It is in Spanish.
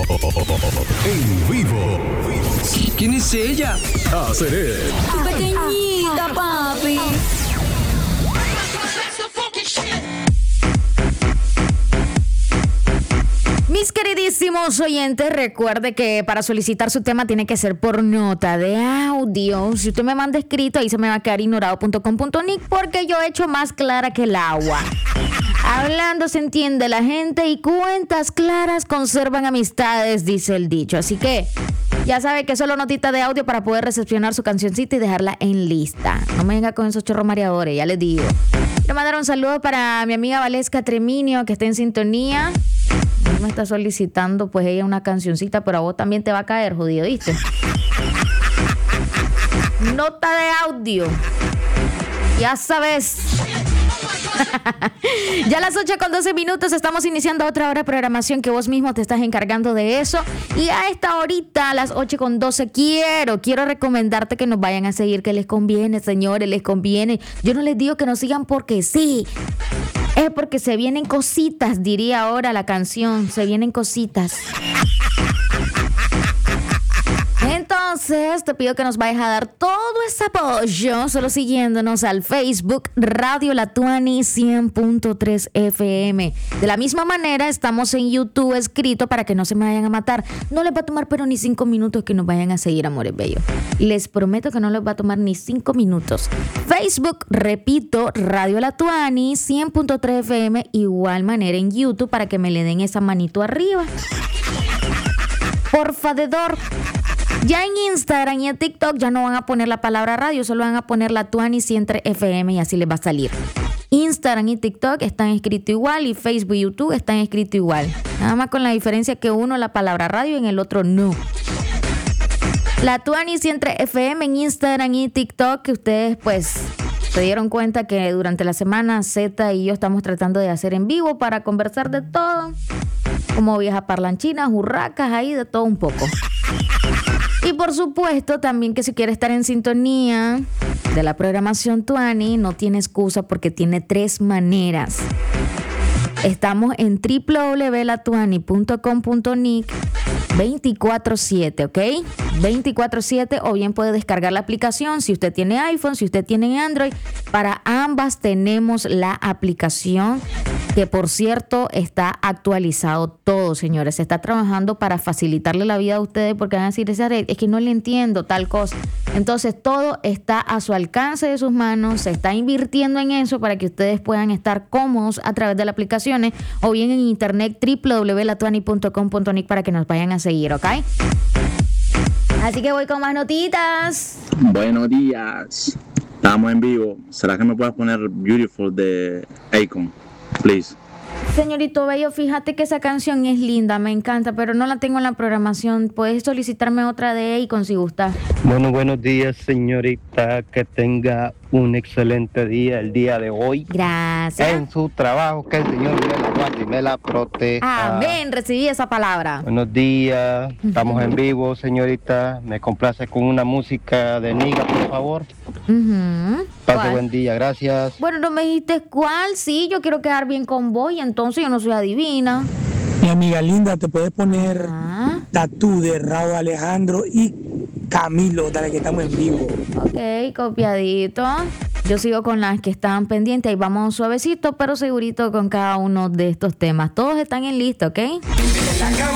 En vivo. ¿Quién es ella? Seré. Tu pequeñita, papi. Mis queridísimos oyentes, recuerde que para solicitar su tema tiene que ser por nota de audio. Si usted me manda escrito, ahí se me va a quedar ignorado.com.nic porque yo he hecho más clara que el agua. Hablando se entiende la gente y cuentas claras conservan amistades, dice el dicho. Así que ya sabe que solo notita de audio para poder recepcionar su cancioncita y dejarla en lista. No me venga con esos chorros mareadores, ya les digo. Quiero mandar un saludo para mi amiga Valesca Treminio, que está en sintonía. Me está solicitando pues ella una cancioncita, pero a vos también te va a caer, jodido, ¿viste? Nota de audio. Ya sabes. Ya a las 8:12 estamos iniciando otra hora de programación que vos mismo te estás encargando de eso. Y a esta horita, a las 8:12, quiero recomendarte que nos vayan a seguir, que les conviene, señores, les conviene. Yo no les digo que nos sigan porque sí. Es porque se vienen cositas, diría ahora la canción. Se vienen cositas. Entonces, te pido que nos vayas a dar todo ese apoyo solo siguiéndonos al Facebook Radio La Tuani 100.3 FM. De la misma manera, estamos en YouTube escrito para que no se me vayan a matar. No les va a tomar pero ni 5 minutos que nos vayan a seguir, amores bellos. Les prometo que no les va a tomar ni 5 minutos. Facebook, repito, Radio La Tuani 100.3 FM. Igual manera en YouTube para que me le den esa manito arriba. Por favor. Ya en Instagram y en TikTok ya no van a poner la palabra radio, solo van a poner La Tuani 100 FM y así les va a salir. Instagram y TikTok están escritos igual y Facebook y YouTube están escritos igual. Nada más con la diferencia que uno la palabra radio y en el otro no. La Tuani 100 FM en Instagram y TikTok, que ustedes pues se dieron cuenta que durante la semana Z y yo estamos tratando de hacer en vivo para conversar de todo. Como viejas parlanchinas, hurracas, ahí de todo un poco. Y por supuesto también que si quiere estar en sintonía de la programación Tuani, no tiene excusa porque tiene 3 maneras. Estamos en www.latuani.com.nic 24/7, ¿ok? 24/7, o bien puede descargar la aplicación si usted tiene iPhone, si usted tiene Android. Para ambas tenemos la aplicación, que por cierto está actualizado todo, señores. Se está trabajando para facilitarle la vida a ustedes porque van a decir, es que no le entiendo tal cosa. Entonces todo está a su alcance de sus manos, se está invirtiendo en eso para que ustedes puedan estar cómodos a través de las aplicaciones o bien en internet www.latuani.com.nic para que nos vayan a seguir, ¿ok? Así que voy con más notitas. Buenos días. Estamos en vivo. ¿Será que me puedes poner Beautiful de Akon? Please. Señorito Bello, fíjate que esa canción es linda, me encanta, pero no la tengo en la programación. Puedes solicitarme otra de Akon si gusta. Bueno, buenos días, señorita. Que tenga un excelente día el día de hoy. Gracias. En su trabajo, que el Señor me la guarde y me la proteja. Amén, recibí esa palabra. Buenos días, estamos en vivo, señorita. Me complace con una música de Niga, por favor. Pase buen día, gracias. Bueno, no me dijiste cuál. Sí, yo quiero quedar bien con vos y entonces yo no soy adivina. Mi amiga linda, te puedes poner Tatú de Raúl Alejandro y Camilo, dale que estamos en vivo. Ok, copiadito. Yo sigo con las que estaban pendientes y vamos suavecito, pero segurito con cada uno de estos temas. Todos están en lista, ¿ok?